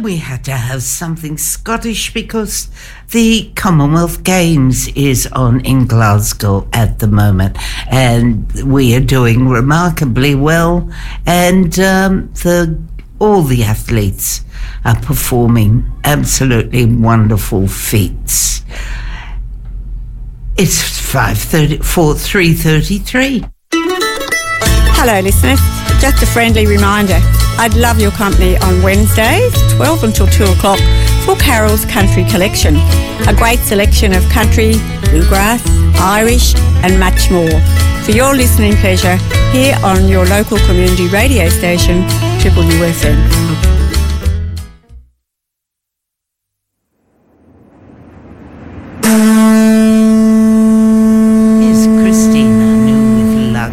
we had to have something Scottish because the Commonwealth Games is on in Glasgow at the moment, and we are doing remarkably well, and all the athletes are performing absolutely wonderful feats. It's 3:33. Hello listeners, just a friendly reminder, I'd love your company on Wednesdays, 12 until 2 o'clock for Carol's Country Collection. A great selection of country, bluegrass, Irish and much more. For your listening pleasure here on your local community radio station, Triple UFM.